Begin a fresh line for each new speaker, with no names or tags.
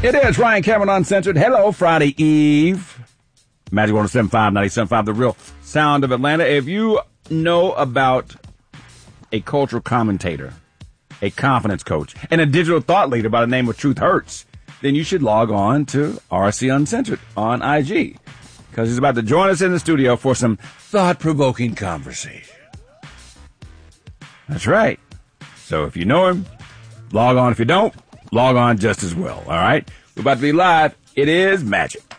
It is Ryan Cameron Uncensored. Hello, Friday Eve. Magic 107.5, 97.5, the real sound of Atlanta. If you know about a cultural commentator, a confidence coach, and a digital thought leader by the name of Truth Hurts, then you should log on to RC Uncensored on IG, because he's about to join us in the studio for some thought-provoking conversation. That's right. So if you know him, log on. If you don't, log on just as well. All right? We're about to be live. It is magic.